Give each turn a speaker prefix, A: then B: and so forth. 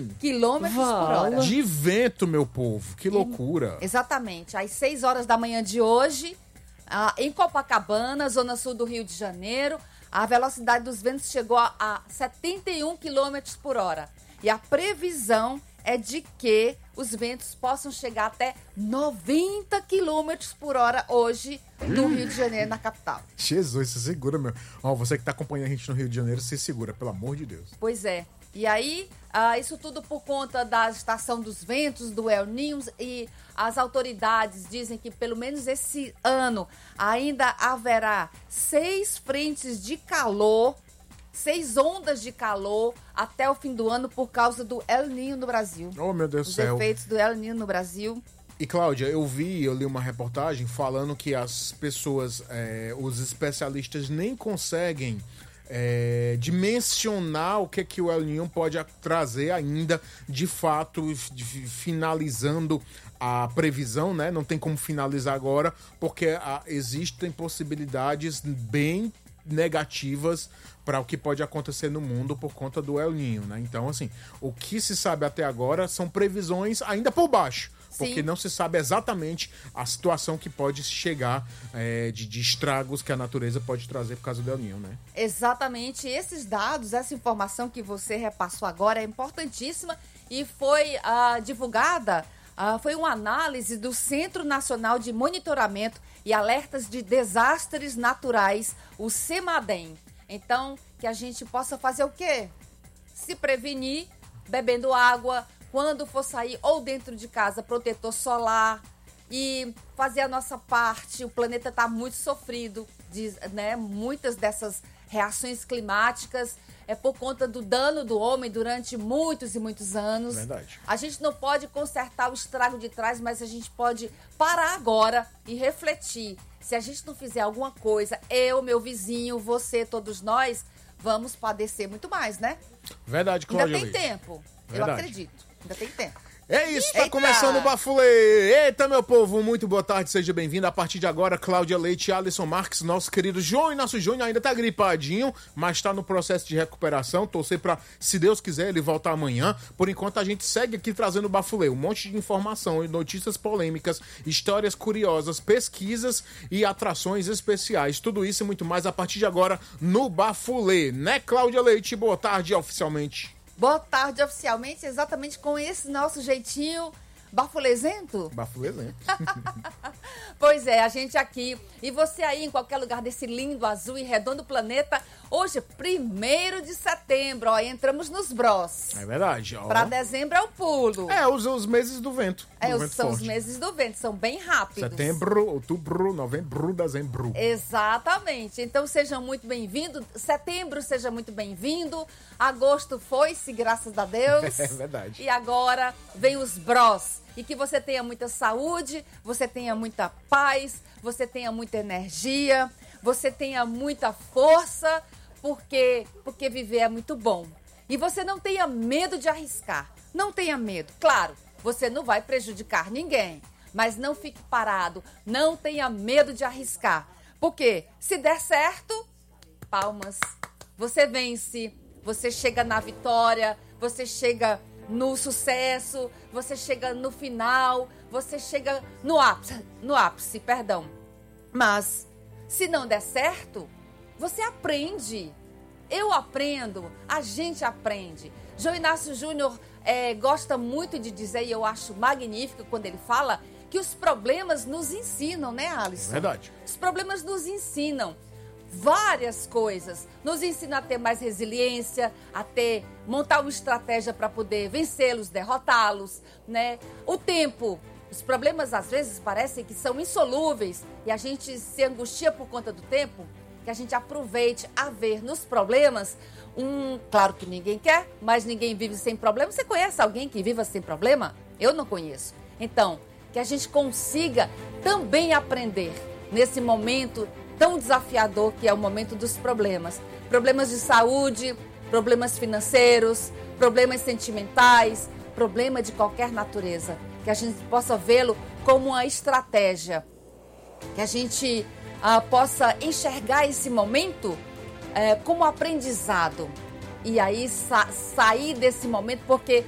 A: quilômetros por hora.
B: De vento, meu povo. Que loucura.
A: Exatamente. Às 6 horas da manhã de hoje, em Copacabana, zona sul do Rio de Janeiro, a velocidade dos ventos chegou a 71 quilômetros por hora. E a previsão é de que os ventos possam chegar até 90 quilômetros por hora hoje no Rio de Janeiro, na capital.
B: Jesus, se segura, meu. Ó, você que tá acompanhando a gente no Rio de Janeiro, se segura, pelo amor de Deus.
A: Pois é. E aí, isso tudo por conta da estação dos ventos, do El Niño, e as autoridades dizem que pelo menos esse ano ainda haverá 6 frentes de calor, 6 ondas de calor até o fim do ano por causa do El Niño no Brasil.
B: Oh, meu Deus do céu.
A: Os efeitos do El Niño no Brasil.
B: E, Cláudia, eu li uma reportagem falando que as pessoas, os especialistas nem conseguem dimensionar o que o El Niño pode trazer ainda, de fato, finalizando a previsão, né? Não tem como finalizar agora, porque existem possibilidades bem negativas para o que pode acontecer no mundo por conta do El Niño, né? Então, assim, o que se sabe até agora são previsões ainda por baixo. Porque
A: Sim.
B: não se sabe exatamente a situação que pode chegar de estragos que a natureza pode trazer por causa do El Niño, né?
A: Exatamente. Esses dados, essa informação que você repassou agora é importantíssima e foi divulgada, foi uma análise do Centro Nacional de Monitoramento e Alertas de Desastres Naturais, o CEMADEM. Então, que a gente possa fazer o quê? Se prevenir, bebendo água, quando for sair ou dentro de casa, protetor solar e fazer a nossa parte. O planeta está muito sofrido, né? Muitas dessas reações climáticas é por conta do dano do homem durante muitos e muitos anos.
B: Verdade.
A: A gente não pode consertar o estrago de trás, mas a gente pode parar agora e refletir. Se a gente não fizer alguma coisa, eu, meu vizinho, você, todos nós, vamos padecer muito mais, né?
B: Verdade, Cláudia.
A: Ainda tem tempo,
B: Verdade.
A: eu acredito. Ainda tem tempo.
B: É isso, tá
A: Eita!
B: começando o Bafulê. Eita, meu povo, muito boa tarde, seja bem-vindo. A partir de agora, Cláudia Leite e Alisson Marques, nosso querido João. E nosso João ainda tá gripadinho, mas tá no processo de recuperação. Torcer pra, se Deus quiser, ele voltar amanhã. Por enquanto, a gente segue aqui trazendo o Bafulê. Um monte de informação e notícias polêmicas, histórias curiosas, pesquisas e atrações especiais. Tudo isso e muito mais a partir de agora no Bafulê. Né, Cláudia Leite? Boa tarde, oficialmente.
A: Boa tarde, oficialmente, exatamente com esse nosso jeitinho bafulezento.
B: Bafulezento.
A: Pois é, a gente aqui e você aí em qualquer lugar desse lindo, azul e redondo planeta. Hoje, 1º de setembro, ó, entramos nos bros.
B: É verdade. Ó.
A: Pra dezembro é o pulo.
B: Os meses do vento. Do vento
A: São
B: forte.
A: os meses do vento, são bem rápidos.
B: Setembro, outubro, novembro, dezembro.
A: Exatamente. Então sejam muito bem-vindos. Setembro, seja muito bem-vindo. Agosto foi-se, graças a Deus.
B: É verdade.
A: E agora vem os bros. E que você tenha muita saúde, você tenha muita paz, você tenha muita energia, você tenha muita força, porque viver é muito bom. E você não tenha medo de arriscar. Não tenha medo. Claro, você não vai prejudicar ninguém, mas não fique parado. Não tenha medo de arriscar. Porque se der certo, palmas. Você vence, você chega na vitória, você chega no sucesso, você chega no final, você chega no ápice, perdão. Mas se não der certo, você aprende. Eu aprendo, a gente aprende. João Inácio Júnior gosta muito de dizer, e eu acho magnífico quando ele fala, que os problemas nos ensinam, né, Alisson?
B: Verdade.
A: Os problemas nos ensinam várias coisas. Nos ensina a ter mais resiliência, montar uma estratégia para poder vencê-los, derrotá-los, né? O tempo. Os problemas às vezes parecem que são insolúveis e a gente se angustia por conta do tempo, que a gente aproveite a ver nos problemas claro que ninguém quer, mas ninguém vive sem problema. Você conhece alguém que viva sem problema? Eu não conheço. Então, que a gente consiga também aprender nesse momento tão desafiador que é o momento dos problemas. Problemas de saúde, problemas financeiros, problemas sentimentais, problema de qualquer natureza. Que a gente possa vê-lo como uma estratégia. Que a gente possa enxergar esse momento como aprendizado. E aí sair desse momento, porque